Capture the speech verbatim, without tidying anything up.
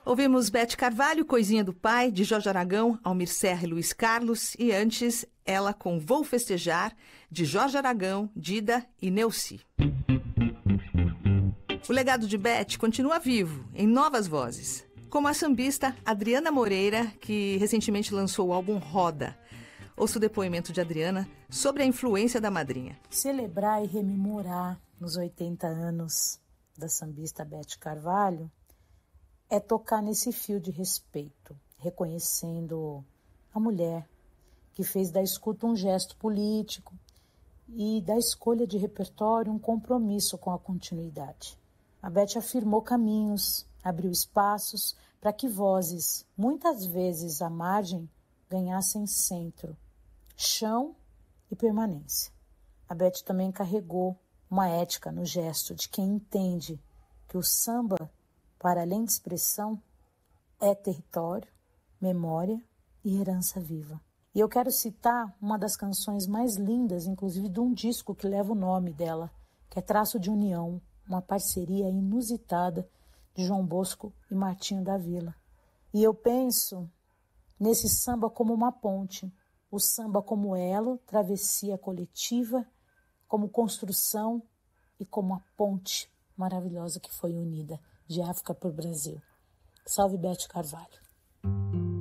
Ouvimos Bete Carvalho, Coisinha do Pai, de Jorge Aragão, Almir Serra e Luiz Carlos, e antes ela com Vou Festejar, de Jorge Aragão, Dida e Neuci. O legado de Bete continua vivo, em novas vozes, como a sambista Adriana Moreira, que recentemente lançou o álbum Roda. Ouça o depoimento de Adriana sobre a influência da madrinha. Celebrar e rememorar nos oitenta anos da sambista Bete Carvalho é tocar nesse fio de respeito, reconhecendo a mulher que fez da escuta um gesto político e da escolha de repertório um compromisso com a continuidade. A Bete afirmou caminhos, abriu espaços para que vozes, muitas vezes à margem, ganhassem centro, chão e permanência. A Bete também carregou uma ética no gesto de quem entende que o samba, para além de expressão, é território, memória e herança viva. E eu quero citar uma das canções mais lindas, inclusive de um disco que leva o nome dela, que é Traço de União, uma parceria inusitada de João Bosco e Martinho da Vila. E eu penso nesse samba como uma ponte, o samba como elo, travessia coletiva, como construção e como a ponte maravilhosa que foi unida de África para o Brasil. Salve Bete Carvalho.